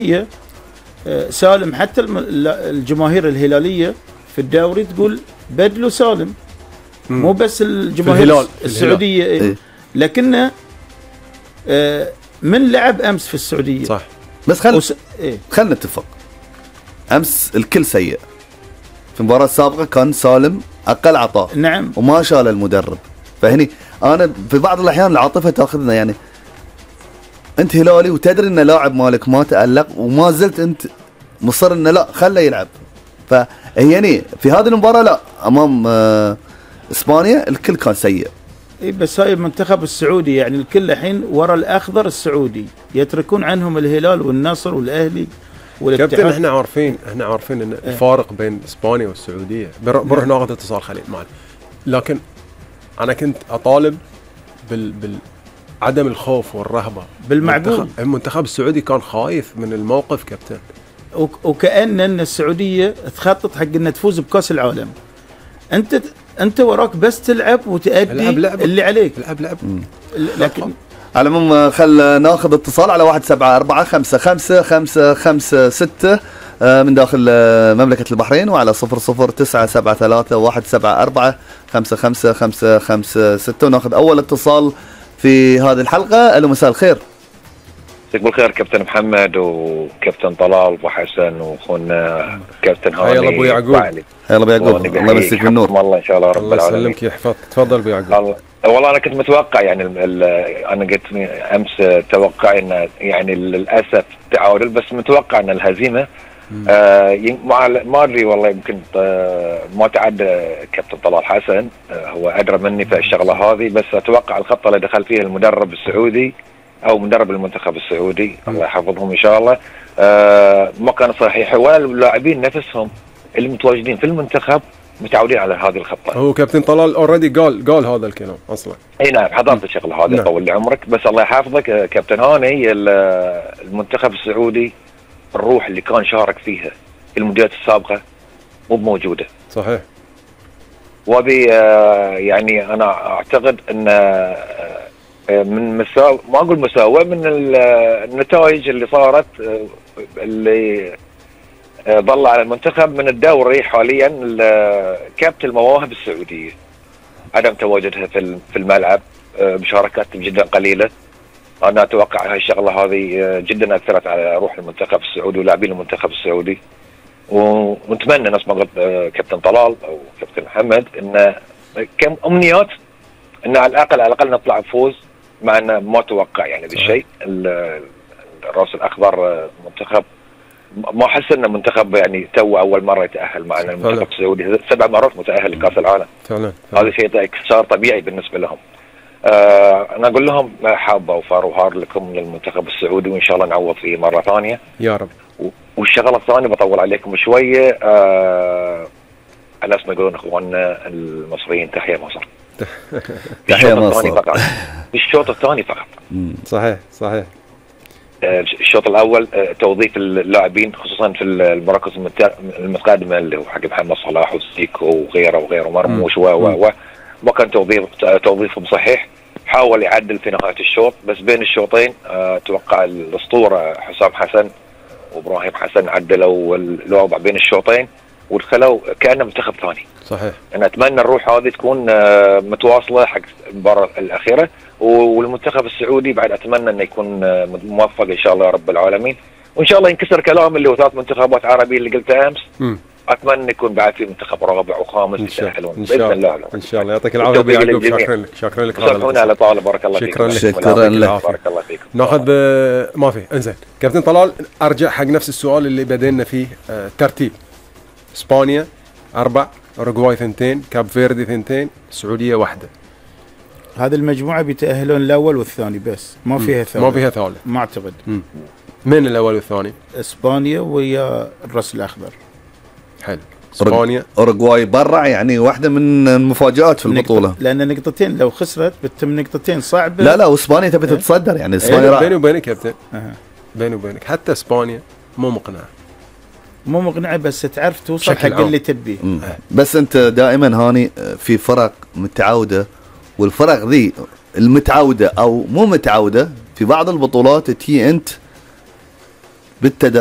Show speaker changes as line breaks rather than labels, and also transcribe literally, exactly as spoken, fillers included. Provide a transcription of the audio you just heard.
سالم، حتى الجماهير الهلاليه في الدوري تقول بدلوا سالم، مو بس الجماهير الهلال السعوديه الهلال. لكنه من لعب امس في السعوديه
صح.
بس خل وس... إيه؟ خلنا نتفق، امس الكل سيء. في المباراه السابقه كان سالم اقل عطاء،
نعم،
وما شال المدرب. فهني انا في بعض الاحيان العاطفه تاخذنا، يعني انت هلالي وتدري ان لاعب مالك ما تالق وما زلت انت مصر انه لا خله يلعب. فهيني في هذه المباراه لا، امام آه اسبانيا الكل كان سيء.
اي بس هاي المنتخب السعودي يعني الكل الحين ورا الاخضر السعودي، يتركون عنهم الهلال والنصر والاهلي والاتحاد.
كابتن احنا عارفين احنا عارفين ان الفارق بين اسبانيا والسعوديه. بروح ناخذ اتصال خليل معنا. لكن انا كنت اطالب بال بال عدم الخوف والرهبه
بالمعقول.
المنتخب السعودي كان خايف من الموقف كابتن،
وكأن ان السعوديه تخطط حق انها تفوز بكاس العالم. انت انت وراك بس تلعب وتأدي اللي عليك.
العب لعب.
لكن
على العموم خل ناخذ اتصال على واحد سبعة أربعة خمسة خمسة خمسة خمسة ستة من داخل مملكة البحرين، وعلى صفر صفر تسعة سبعة ثلاثة واحد سبعة أربعة خمسة خمسة خمسة خمسة ستة. وناخذ أول اتصال في هذه الحلقة. ألو مساء الخير.
مساك بالخير كابتن محمد وكابتن طلال وحسن واخونا كابتن هاني.
يلا ابو يعقوب.
يلا ابو يعقوب، الله يمسيك بالنور.
الله ان شاء الله رب
الله
العالمين.
الله يسلمك يحفظك. تفضل ابو يعقوب.
والله انا كنت متوقع يعني انا قلت امس توقع ان يعني للاسف تعادل، بس متوقع ان الهزيمه آه ما ادري والله يمكن آه ما تعدى كابتن طلال حسن آه هو ادرى مني في الشغله هذه، بس اتوقع الخطه اللي دخل فيها المدرب السعودي او مدرب المنتخب السعودي الله يحفظهم ان شاء الله آه ما كان صحيح، ولا اللاعبين نفسهم اللي متواجدين في المنتخب متعودين على هذه الخطه.
هو كابتن طلال اوريدي قال قال هذا الكلام اصلا.
اي نعم حضرت الشغله هذه. طول لي عمرك. بس الله يحفظك كابتن هاني، المنتخب السعودي الروح اللي كان شارك فيها المونديالات السابقه مو موجوده.
صحيح.
وبي يعني انا اعتقد ان من مساو ما اقول مساواه من النتائج اللي صارت اللي ظل على المنتخب من الدوري حاليا كابت المواهب السعوديه، عدم تواجدها في في الملعب، مشاركات جدا قليله. انا اتوقع هاي الشغله هذه جدا اثرت على روح المنتخب السعودي ولاعبين المنتخب السعودي، ونتمنى نفس ما قلت كابتن طلال او كابتن محمد ان كم امنيات ان على الاقل على الاقل نطلع بفوز، مع انه ما اتوقع يعني بالشيء. الراس الاخضر منتخب ما احس انه منتخب يعني تو اول مره يتاهل، مع ان المنتخب السعودي سبع مرات متاهل لكاس العالم.
فعلا.
هذا شيء انكسار طبيعي بالنسبه لهم. آه انا اقول لهم حابه وفار وهار لكم للمنتخب السعودي، وان شاء الله نعوض فيه مره ثانيه
يا رب.
والشغله الثانيه بطول عليكم شويه، آه على اسم يقولون اخواننا المصريين تحيا مصر.
تحيا مصر
فقط. الشوط الثاني فقط.
صحيح صحيح.
الشوط الاول توظيف اللاعبين خصوصا في المراكز المتقدمه اللي هو حق محمد صلاح وسيكو وغيره وغيره مرموش و و ما كان توظيف توظيفهم صحيح. حاول يعدل في نهايه الشوط، بس بين الشوطين اتوقع الاسطوره حسام حسن وابراهيم حسن عدلوا الوضع بين الشوطين ودخلوا كانه منتخب ثاني.
صحيح.
انا اتمنى الروح هذه تكون متواصله حق المباراه الاخيره، والمنتخب السعودي بعد اتمنى انه يكون موفق ان شاء الله يا رب العالمين، وان شاء الله ينكسر كلام اللي هو ثلاث منتخبات عربيه اللي قلتها امس. م. اتمنى يكون بعد في منتخب رابع وخامس يتاهلون باذن الله.
ان شاء الله. يعطيك العافيه ابو يعقوب. شكرا لك. شكرا لك.
شكرا على طالب. بارك الله فيك.
شكرا لك.
شكرا لك.
بارك الله فيكم.
ناخذ ب... ما في. انزين كابتن طلال، ارجع حق نفس السؤال اللي بدينا فيه. آه ترتيب اسبانيا اربع، اوروغواي ثنتين، كاب فيردي ثنتين، السعوديه واحده.
هذه المجموعه بيتاهلون الاول والثاني بس، ما فيها ثالث.
ما فيها ثالث
ما اعتقد.
مم. من الاول والثاني؟
اسبانيا ويا الراس الاخضر.
حلو. اسبانيا.
اوروغواي برا، يعني واحده من المفاجآت في البطوله،
لان نقطتين لو خسرت بتتم نقطتين صعبه.
لا لا واسبانيا تبي تتصدر، يعني اسبانيا
بيني وبينك كابتن أه. بيني وبينك حتى اسبانيا مو مقنعه
مو مقنعه بس تعرف توصل حق اللي تبيه.
أه. بس انت دائما هاني في فرق متعوده، والفرق ذي المتعوده او مو متعوده في بعض البطولات تي انت بالتداول